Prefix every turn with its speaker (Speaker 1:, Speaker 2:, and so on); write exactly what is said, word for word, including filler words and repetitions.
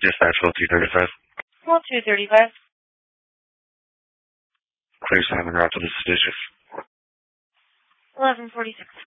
Speaker 1: Dispatch twelve two thirty-five.
Speaker 2: twelve two thirty-five.
Speaker 1: Clear Simon Route to the suspicious.
Speaker 2: eleven forty-six.